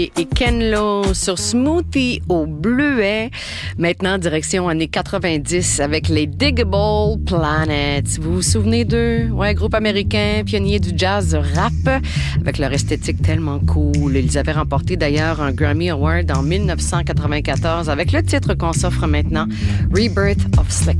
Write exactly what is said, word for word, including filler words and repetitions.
Et Ken Lo sur Smoothie au bleuet. Maintenant, direction années quatre-vingt-dix avec les Digable Planets. Vous vous souvenez d'eux? Ouais, groupe américain, pionnier du jazz rap, avec leur esthétique tellement cool. Ils avaient remporté d'ailleurs un Grammy Award en dix-neuf cent quatre-vingt-quatorze avec le titre qu'on s'offre maintenant, Rebirth of Slick.